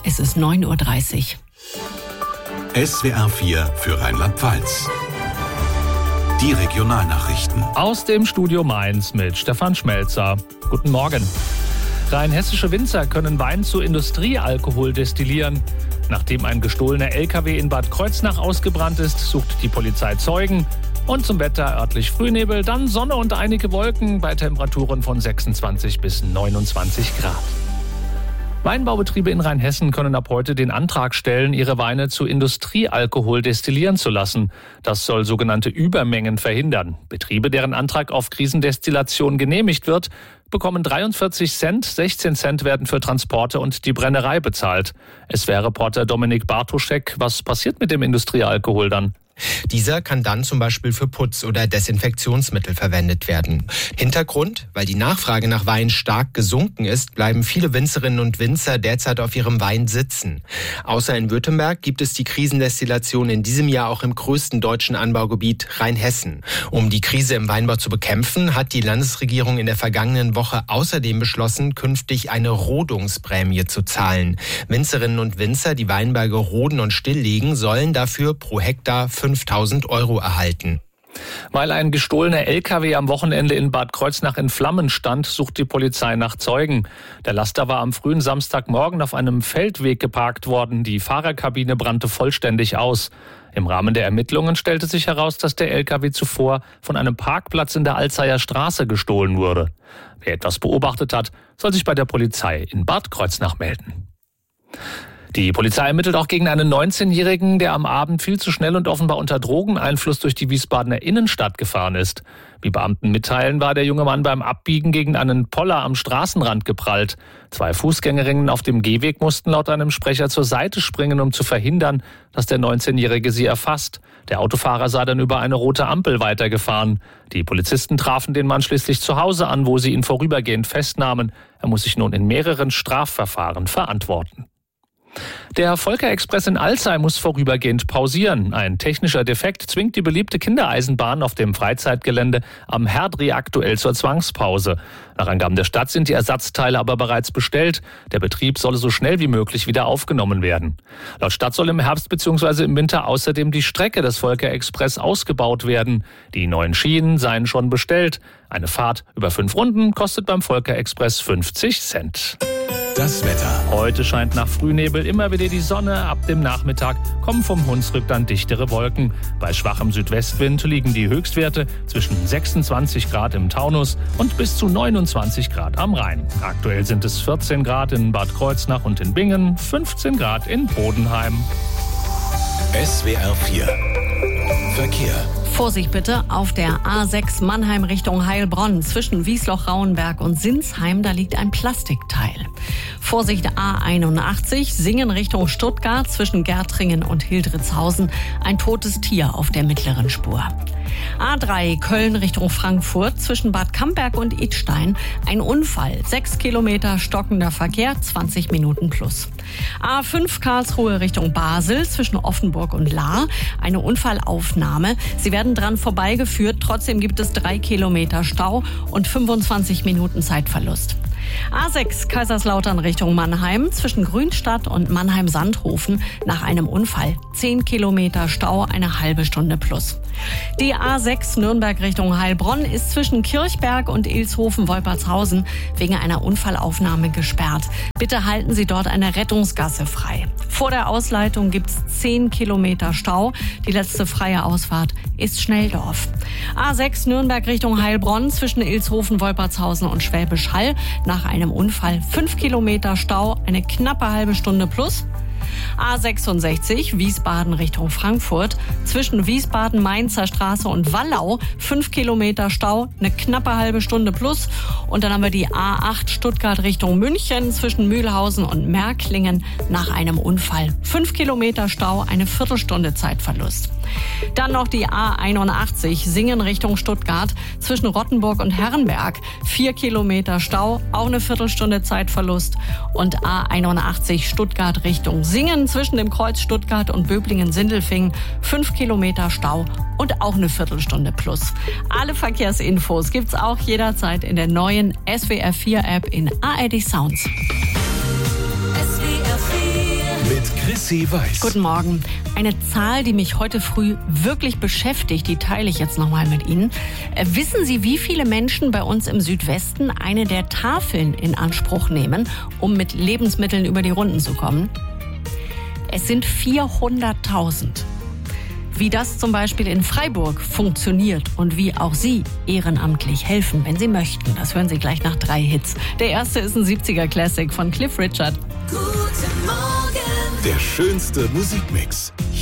Es ist 9:30 Uhr. SWR 4 für Rheinland-Pfalz. Die Regionalnachrichten. Aus dem Studio Mainz mit Stefan Schmelzer. Guten Morgen. Rheinhessische Winzer können Wein zu Industriealkohol destillieren. Nachdem ein gestohlener LKW in Bad Kreuznach ausgebrannt ist, sucht die Polizei Zeugen. Und zum Wetter örtlich Frühnebel, dann Sonne und einige Wolken bei Temperaturen von 26 bis 29 Grad. Weinbaubetriebe in Rheinhessen können ab heute den Antrag stellen, ihre Weine zu Industriealkohol destillieren zu lassen. Das soll sogenannte Übermengen verhindern. Betriebe, deren Antrag auf Krisendestillation genehmigt wird, bekommen 43 Cent, 16 Cent werden für Transporte und die Brennerei bezahlt. SWR-Reporter Dominik Bartoschek, was passiert mit dem Industriealkohol dann? Dieser kann dann zum Beispiel für Putz- oder Desinfektionsmittel verwendet werden. Hintergrund: Weil die Nachfrage nach Wein stark gesunken ist, bleiben viele Winzerinnen und Winzer derzeit auf ihrem Wein sitzen. Außer in Württemberg gibt es die Krisendestillation in diesem Jahr auch im größten deutschen Anbaugebiet Rheinhessen. Um die Krise im Weinbau zu bekämpfen, hat die Landesregierung in der vergangenen Woche außerdem beschlossen, künftig eine Rodungsprämie zu zahlen. Winzerinnen und Winzer, die Weinberge roden und stilllegen, sollen dafür pro Hektar 5.000 € erhalten. Weil ein gestohlener LKW am Wochenende in Bad Kreuznach in Flammen stand, sucht die Polizei nach Zeugen. Der Laster war am frühen Samstagmorgen auf einem Feldweg geparkt worden. Die Fahrerkabine brannte vollständig aus. Im Rahmen der Ermittlungen stellte sich heraus, dass der LKW zuvor von einem Parkplatz in der Alzeyer Straße gestohlen wurde. Wer etwas beobachtet hat, soll sich bei der Polizei in Bad Kreuznach melden. Die Polizei ermittelt auch gegen einen 19-Jährigen, der am Abend viel zu schnell und offenbar unter Drogeneinfluss durch die Wiesbadener Innenstadt gefahren ist. Wie Beamten mitteilen, war der junge Mann beim Abbiegen gegen einen Poller am Straßenrand geprallt. 2 Fußgängerinnen auf dem Gehweg mussten laut einem Sprecher zur Seite springen, um zu verhindern, dass der 19-Jährige sie erfasst. Der Autofahrer sei dann über eine rote Ampel weitergefahren. Die Polizisten trafen den Mann schließlich zu Hause an, wo sie ihn vorübergehend festnahmen. Er muss sich nun in mehreren Strafverfahren verantworten. Der Volker-Express in Alzey muss vorübergehend pausieren. Ein technischer Defekt zwingt die beliebte Kindereisenbahn auf dem Freizeitgelände am Herdrih aktuell zur Zwangspause. Nach Angaben der Stadt sind die Ersatzteile aber bereits bestellt. Der Betrieb solle so schnell wie möglich wieder aufgenommen werden. Laut Stadt soll im Herbst bzw. im Winter außerdem die Strecke des Volker-Express ausgebaut werden. Die neuen Schienen seien schon bestellt. Eine Fahrt über 5 Runden kostet beim Volker-Express 50 Cent. Das Wetter. Heute scheint nach Frühnebel immer wieder die Sonne. Ab dem Nachmittag kommen vom Hunsrück dann dichtere Wolken. Bei schwachem Südwestwind liegen die Höchstwerte zwischen 26 Grad im Taunus und bis zu 29 Grad am Rhein. Aktuell sind es 14 Grad in Bad Kreuznach und in Bingen, 15 Grad in Bodenheim. SWR 4 Verkehr. Vorsicht bitte auf der A6 Mannheim Richtung Heilbronn zwischen Wiesloch-Rauenberg und Sinsheim, da liegt ein Plastikteil. Vorsicht A81 Singen Richtung Stuttgart zwischen Gärtringen und Hildritzhausen, ein totes Tier auf der mittleren Spur. A3 Köln Richtung Frankfurt zwischen Bad Camberg und Idstein, ein Unfall, 6 Kilometer stockender Verkehr, 20 Minuten plus. A5 Karlsruhe Richtung Basel zwischen Offenburg und Lahr, eine Unfallaufnahme. Sie werden dran vorbeigeführt, trotzdem gibt es 3 Kilometer Stau und 25 Minuten Zeitverlust. A6 Kaiserslautern Richtung Mannheim zwischen Grünstadt und Mannheim-Sandhofen nach einem Unfall. 10 Kilometer Stau, eine halbe Stunde plus. Die A6 Nürnberg Richtung Heilbronn ist zwischen Kirchberg und Ilshofen-Wolpertshausen wegen einer Unfallaufnahme gesperrt. Bitte halten Sie dort eine Rettungsgasse frei. Vor der Ausleitung gibt es 10 Kilometer Stau. Die letzte freie Ausfahrt ist Schnelldorf. A6 Nürnberg Richtung Heilbronn zwischen Ilshofen-Wolpertshausen und Schwäbisch Hall nach einem Unfall 5 Kilometer Stau, eine knappe halbe Stunde plus. A66 Wiesbaden Richtung Frankfurt zwischen Wiesbaden-Mainzer Straße und Wallau 5 Kilometer Stau, eine knappe halbe Stunde plus. Und dann haben wir die A8 Stuttgart Richtung München zwischen Mühlhausen und Märklingen nach einem Unfall 5 Kilometer Stau, eine Viertelstunde Zeitverlust. Dann noch die A81 Singen Richtung Stuttgart zwischen Rottenburg und Herrenberg 4 Kilometer Stau, auch eine Viertelstunde Zeitverlust. Und A81 Stuttgart Richtung Singen zwischen dem Kreuz Stuttgart und Böblingen-Sindelfingen 5 Kilometer Stau und auch eine Viertelstunde plus. Alle Verkehrsinfos gibt's auch jederzeit in der neuen SWR 4 App in ARD Sounds. SWR 4 Jesse weiß. Guten Morgen. Eine Zahl, die mich heute früh wirklich beschäftigt, die teile ich jetzt nochmal mit Ihnen. Wissen Sie, wie viele Menschen bei uns im Südwesten eine der Tafeln in Anspruch nehmen, um mit Lebensmitteln über die Runden zu kommen? Es sind 400.000. Wie das zum Beispiel in Freiburg funktioniert und wie auch Sie ehrenamtlich helfen, wenn Sie möchten, das hören Sie gleich nach 3 Hits. Der erste ist ein 70er-Classic von Cliff Richard. Der schönste Musikmix.